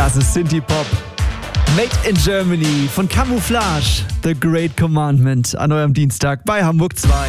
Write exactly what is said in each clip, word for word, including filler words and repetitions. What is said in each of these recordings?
Das ist Synthie Pop. Made in Germany von Camouflage. The Great Commandment an eurem Dienstag bei Hamburg zwei.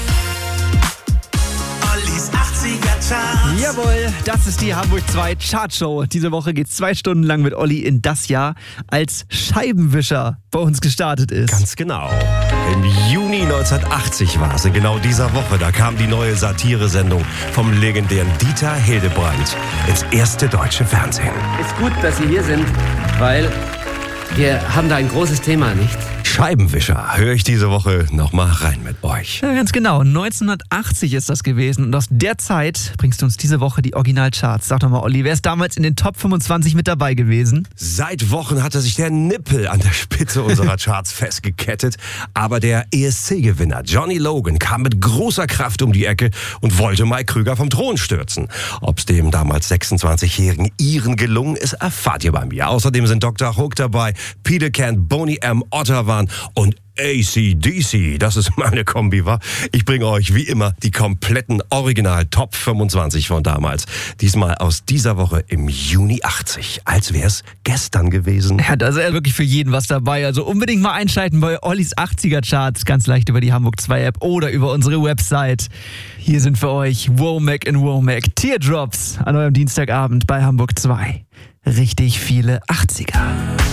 Ollis achtziger Charts. Jawohl, das ist die Hamburg zwei Chartshow. Diese Woche geht's zwei Stunden lang mit Olli in das Jahr, als Scheibenwischer bei uns gestartet ist. Ganz genau. Im Juni neunzehnhundertachtzig war es, in genau dieser Woche, da kam die neue Satiresendung vom legendären Dieter Hildebrandt ins erste deutsche Fernsehen. Ist gut, dass Sie hier sind, weil wir haben da ein großes Thema, nicht? Scheibenwischer, höre ich diese Woche nochmal rein mit euch. Ja, ganz genau. neunzehnhundertachtzig ist das gewesen. Und aus der Zeit bringst du uns diese Woche die Originalcharts. Sag doch mal, Olli, wer ist damals in den Top fünfundzwanzig mit dabei gewesen? Seit Wochen hatte sich der Nippel an der Spitze unserer Charts festgekettet. Aber der E S C-Gewinner Johnny Logan kam mit großer Kraft um die Ecke und wollte Mike Krüger vom Thron stürzen. Ob's dem damals sechsundzwanzigjährigen Iren gelungen ist, erfahrt ihr bei mir. Außerdem sind Doktor Hook dabei, Peter Kent, Boney M. Ottavan und A C D C, das ist meine Kombi, wa? Ich bringe euch wie immer die kompletten Original Top fünfundzwanzig von damals. Diesmal aus dieser Woche im Juni achtzig, als wäre es gestern gewesen. Ja, da ist ja wirklich für jeden was dabei. Also unbedingt mal einschalten bei Ollis achtziger Charts. Ganz leicht über die Hamburg zwei App oder über unsere Website. Hier sind für euch Womack in Womack Teardrops an eurem Dienstagabend bei Hamburg zwei. Richtig viele achtziger.